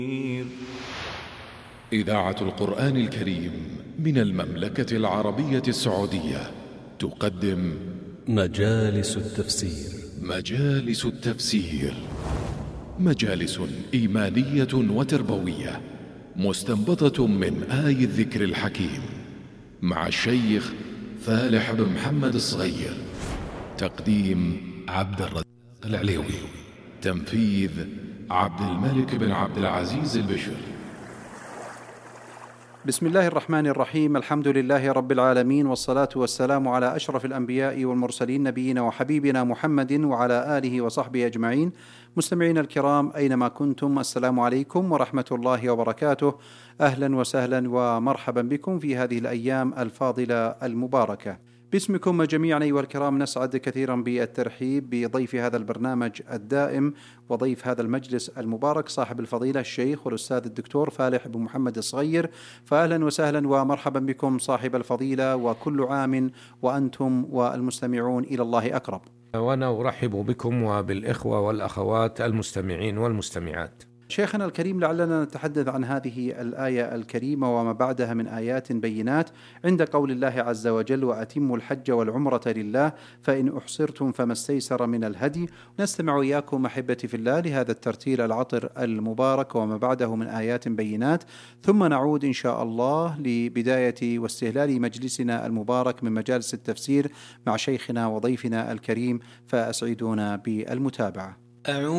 إذاعة القرآن الكريم من المملكة العربية السعودية تقدم مجالس التفسير. مجالس التفسير مجالس إيمانية وتربوية مستنبطة من آي الذكر الحكيم مع الشيخ فالح بن محمد الصغير. تقديم عبد الرزاق العليوي. تنفيذ عبد الملك بن عبد العزيز البشر. بسم الله الرحمن الرحيم. الحمد لله رب العالمين، والصلاة والسلام على أشرف الأنبياء والمرسلين، نبينا وحبيبنا محمد وعلى آله وصحبه أجمعين. مستمعين الكرام أينما كنتم، السلام عليكم ورحمة الله وبركاته. أهلا وسهلا ومرحبا بكم في هذه الأيام الفاضلة المباركة. باسمكم جميعا أيها الكرام نسعد كثيرا بالترحيب بضيف هذا البرنامج الدائم وضيف هذا المجلس المبارك صاحب الفضيلة الشيخ والأستاذ الدكتور فالح بن محمد الصغير. فأهلا وسهلا ومرحبا بكم صاحب الفضيلة، وكل عام وأنتم والمستمعون إلى الله أقرب. وأنا أرحب بكم وبالإخوة والأخوات المستمعين والمستمعات. شيخنا الكريم، لعلنا نتحدث عن هذه الآية الكريمة وما بعدها من آيات بينات عند قول الله عز وجل: وأتموا الحج والعمرة لله فإن أحصرتم فما استيسر من الهدي. نستمع إياكم أحبتي في الله لهذا الترتيل العطر المبارك وما بعده من آيات بينات، ثم نعود إن شاء الله لبداية واستهلال مجلسنا المبارك من مجالس التفسير مع شيخنا وضيفنا الكريم، فأسعدونا بالمتابعة.